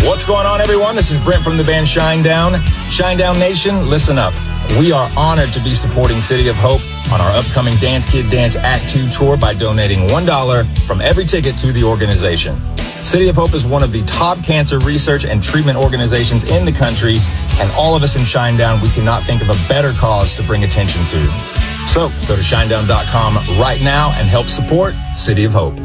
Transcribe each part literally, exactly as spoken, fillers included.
What's going on, everyone? This is Brent from the band Shinedown. Shinedown Nation, listen up. We are honored to be supporting City of Hope on our upcoming Dance Kid Dance Act two tour by donating one dollar from every ticket to the organization. City of Hope is one of the top cancer research and treatment organizations in the country, and all of us in Shinedown, we cannot think of a better cause to bring attention to. So go to shinedown dot com right now and help support City of Hope.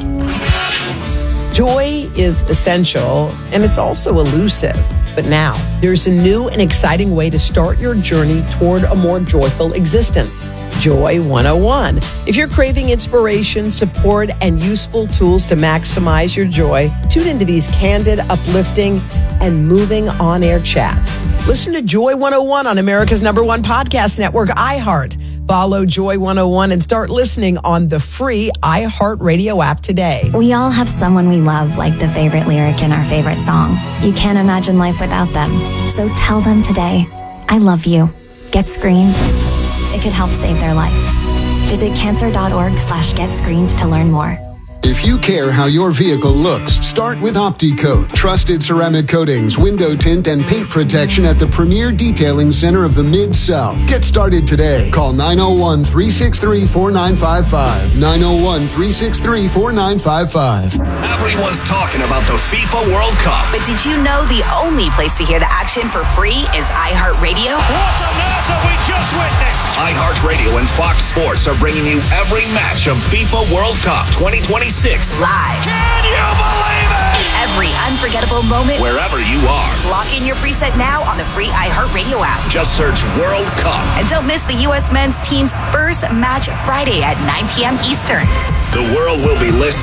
Joy is essential, and it's also elusive. But now, there's a new and exciting way to start your journey toward a more joyful existence. Joy one oh one. If you're craving inspiration, support, and useful tools to maximize your joy, tune into these candid, uplifting, and moving on-air chats. Listen to Joy one oh one on America's number one podcast network, iHeart. Follow Joy one oh one and start listening on the free iHeartRadio app today. We all have someone we love, like the favorite lyric in our favorite song. You can't imagine life without them. So tell them today, I love you. Get screened. It could help save their life. Visit cancer.org slash get screened to learn more. If you care how your vehicle looks, start with OptiCoat. Trusted ceramic coatings, window tint, and paint protection at the premier detailing center of the Mid-South. Get started today. Call nine oh one, three six three, four nine five five. nine oh one, three six three, four nine five five. Everyone's talking about the FIFA World Cup. But did you know the only place to hear the action for free is iHeartRadio? What on earth have we just witnessed? iHeartRadio and Fox Sports are bringing you every match of FIFA World Cup twenty twenty-six live. Can you believe it? Every unforgettable moment, wherever you are. Lock in your preset now on the free iHeartRadio app. Just search World Cup. And don't miss the U S men's team's first match Friday at nine p.m. Eastern. The world will be listening.